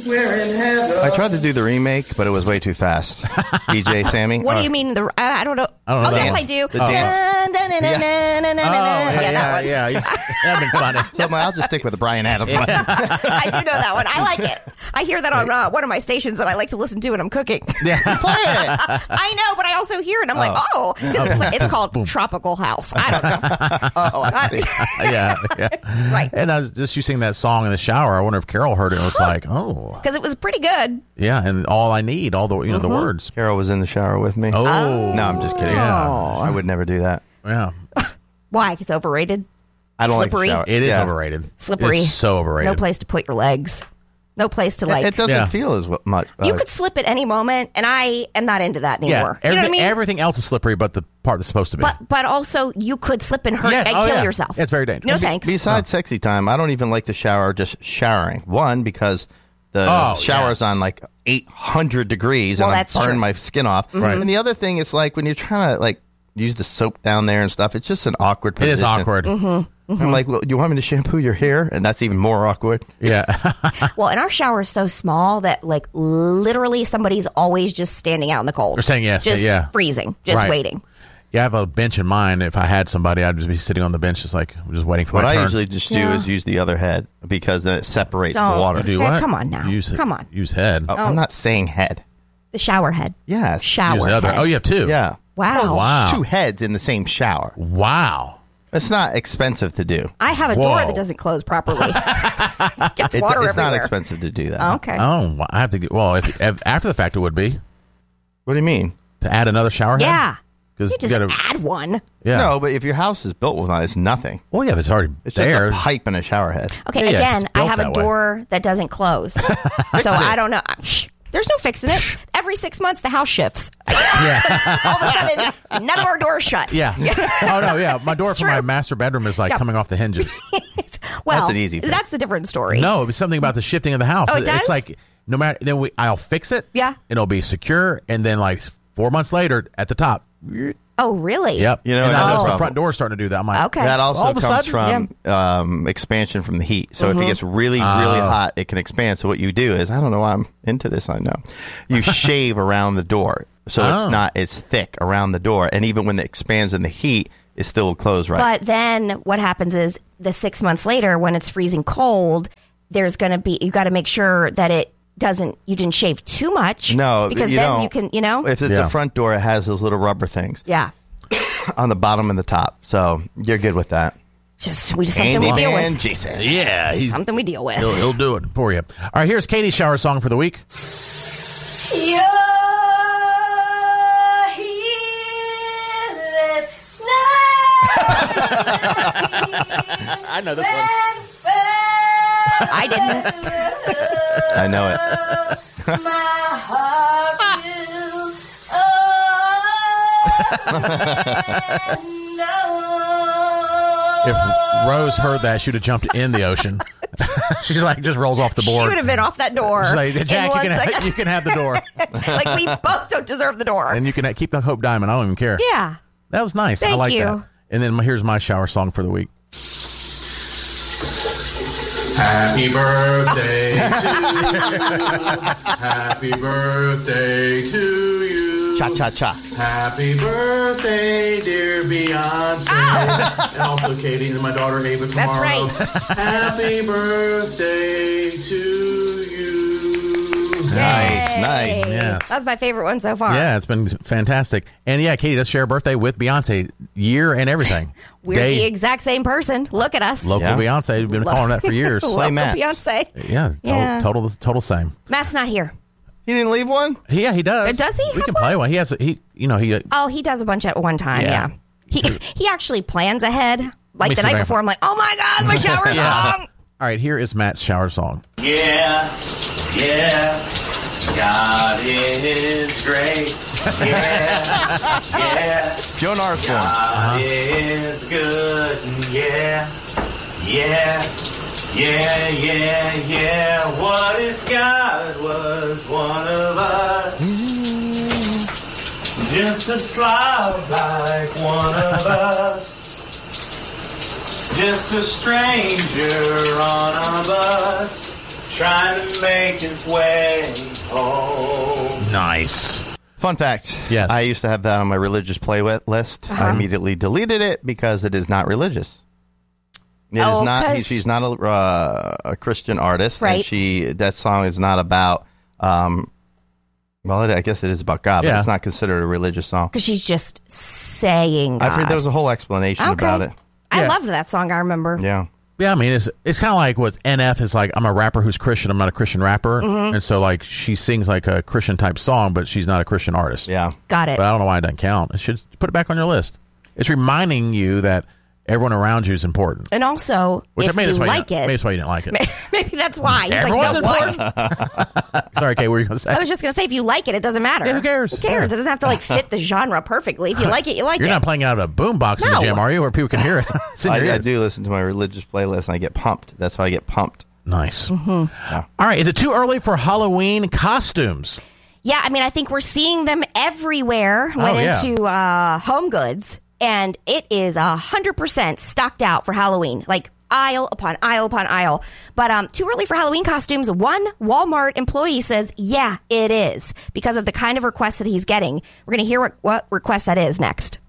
We're in heaven. I tried to do the remake, but it was way too fast. DJ Sammy. What do you mean? I don't know. I don't know Yes, that I do. The dance. That one. Yeah. That'd been funny. So I'll just stick with the Bryan Adams one. I do know that one. I like it. I hear that on one of my stations that I like to listen to when I'm cooking. Play it. I know, but I also hear it. I'm like, it's called Tropical House. I don't know. Oh, I see. Yeah. Right. And I was just you sing that song in the shower. I wonder if Carol heard it and was like, oh. Because it was pretty good. Yeah, and all I need, all the the words. Carol was in the shower with me. Oh. No, I'm just kidding. I would never do that. Yeah. Why? It's overrated. I don't Slippery. like the shower. It is Yeah. overrated. Slippery. It's so overrated. No place to put your legs. No place to like. It doesn't Yeah. feel as much. You could slip at any moment, and I am not into that anymore. Yeah, You know what I mean? everything else is slippery, but the part that's supposed to be. But also, you could slip and hurt Yes. and Oh, kill yeah. yourself. It's very dangerous. No thanks. Besides sexy time, I don't even like the shower just showering. One, because the shower's on like 800 degrees Well, and that's I'm burning true. my skin off. Right. And the other thing is like when you're trying to like use the soap down there and stuff, it's just an awkward It position. is awkward. I'm like, well, you want me to shampoo your hair? And that's even more awkward. Yeah. Well, and our shower is so small that, like, literally somebody's always just standing out in the cold. They're saying yes, Just yeah. freezing, just Right. waiting. Yeah, I have a bench in mine. If I had somebody, I'd just be sitting on the bench, just like just waiting for What my I turn. usually just do is use the other head because then it separates Don't. the water. You do Hey, what? come on now. Come on. Use head. Oh, I'm not saying head. The shower head. Yes. Shower Use the other. head. Oh, you have two. Yeah. Wow. Wow. Two heads in the same shower. Wow. It's not expensive to do. I have a door Whoa. that doesn't close properly. It gets It's water not everywhere. expensive to do that. Oh, okay. Oh, I have to get. Well, if after the fact, it would be What do you mean? to add another shower head. Yeah. because You just gotta. add one. Yeah. No, but if your house is built with one, it's nothing. Well, yeah, but it's already It's just there. a pipe and a shower head. Okay, Yeah, again, it's I built have a that way. door that doesn't close. So I don't know. There's no fixing it. Every 6 months, the house shifts. Yeah. All of a sudden, none of our doors shut. Yeah. Oh no. Yeah. My door It's for my true. master bedroom is like Yeah. coming off the hinges. Well, That's an easy fix. That's a different story. No, it was something about the shifting of the house. Oh, it does? It's like no matter then I'll fix it. Yeah. It'll be secure, and then like 4 months later, at the top. Oh, really? Yep. You know, and I another noticed the problem. front door starting to do that. I'm like, Okay. That also All of a comes sudden, from expansion from the heat. So if it gets really, really hot, it can expand. So what you do is, I don't know why I'm into this, I know. You shave around the door. So it's thick around the door. And even when it expands in the heat, it still will close right. But then what happens is the 6 months later, when it's freezing cold, there's going to be, you got to make sure that it doesn't, you didn't shave too much. No, because you then don't. you can, you know? If it's Yeah. a front door, it has those little rubber things Yeah. on the bottom and the top. So you're good with that. We just something we deal Handyman with. Jason. yeah, Something we deal with. he'll do it for you. All right, here's Katie's shower song for the week. I know this one. I didn't. I know it. If Rose heard that, she'd have jumped in the ocean. She's like, just rolls off the She board. would have been off that door. She's like, in Jack, one you second. can have the door, Like, we both don't deserve the door. and you can keep the Hope Diamond. I don't even care. Yeah. That was nice. I Thank like you. that. And then here's my shower song for the week. Happy birthday to you. Happy birthday to you. Cha-cha-cha. Happy birthday, dear Beyonce. And also Katie and my daughter Ava tomorrow. That's right. Happy birthday to you. Nice, Yay. nice. Yes. That's my favorite one so far. Yeah, it's been fantastic. And yeah, Katie does share a birthday with Beyonce, year and everything. We're the exact same person. Look at us. Local Yeah. Beyonce. We've been calling that for years. Local Matt's. Beyonce. Yeah, Yeah. total same. Matt's not here. He didn't leave one? Yeah, he does. Does he We have can one? play one. He has. He Oh, he does a bunch at one time. Yeah. Yeah. He actually plans ahead. Like me the see if night I can- before, I'm like, oh my God, my shower song. All right, here is Matt's shower song. Yeah, God is great. Yeah, Joan Arthur. God is good. Yeah. What if God was one of us? Just a slob like one of us. Just a stranger on a bus. trying to make his way home. Nice. Fun fact. Yes. I used to have that on my religious playlist. I immediately deleted it because it is not religious. It is not. She's not a Christian artist, right? And that song is not about. Well, I guess it is about God, but it's not considered a religious song because she's just saying God. I think there was a whole explanation about it. I loved that song. I remember. Yeah. Yeah, I mean, it's kind of like with NF. It's like I'm a rapper who's Christian. I'm not a Christian rapper, and so like she sings like a Christian type song, but she's not a Christian artist. Yeah, got it. But I don't know why it doesn't count. It should put it back on your list. It's reminding you that everyone around you is important. And also, if you like it, maybe that's why you didn't like it. Maybe that's why. He's Everyone's like, no, what? Sorry, Kate, what were you going to say? I was just going to say, if you like it, it doesn't matter. Yeah, who cares? Who cares? Yeah. It doesn't have to like fit the genre perfectly. If you like it, you like You're it. not playing out of a boombox in the gym, are you? Where people can hear it. It's in your I ears. do listen to my religious playlist, and I get pumped. That's how I get pumped. Nice. Yeah. All right, is it too early for Halloween costumes? Yeah, I mean, I think we're seeing them everywhere. Went into Home Goods, and it is 100% stocked out for Halloween. Like aisle upon aisle upon aisle. But too early for Halloween costumes. One Walmart employee says, yeah, it is, because of the kind of requests that he's getting. We're going to hear what request that is next.